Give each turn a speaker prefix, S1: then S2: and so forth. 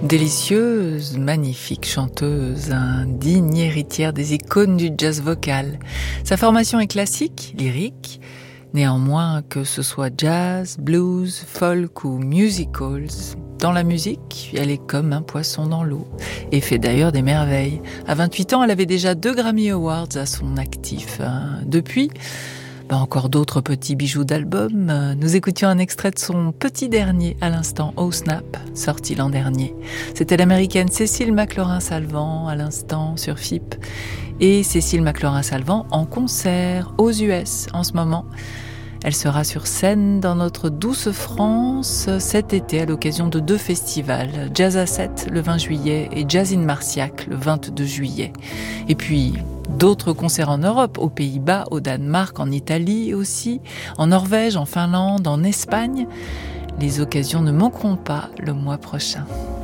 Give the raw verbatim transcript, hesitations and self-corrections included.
S1: Délicieuse, magnifique chanteuse, un digne héritière des icônes du jazz vocal. Sa formation est classique, lyrique. Néanmoins, que ce soit jazz, blues, folk ou musicals, dans la musique, elle est comme un poisson dans l'eau et fait d'ailleurs des merveilles. À vingt-huit ans, elle avait déjà deux Grammy Awards à son actif. Depuis, bah encore d'autres petits bijoux d'albums. Nous écoutions un extrait de son petit dernier à l'instant, Oh Snap, sorti l'an dernier. C'était l'américaine Cécile McLorin-Salvant à l'instant sur F I P. Et Cécile McLorin-Salvant en concert aux U S en ce moment. Elle sera sur scène dans notre douce France cet été à l'occasion de deux festivals, Jazz à sept le vingt juillet et Jazz in Marciac le vingt-deux juillet. Et puis d'autres concerts en Europe, aux Pays-Bas, au Danemark, en Italie aussi, en Norvège, en Finlande, en Espagne. Les occasions ne manqueront pas le mois prochain.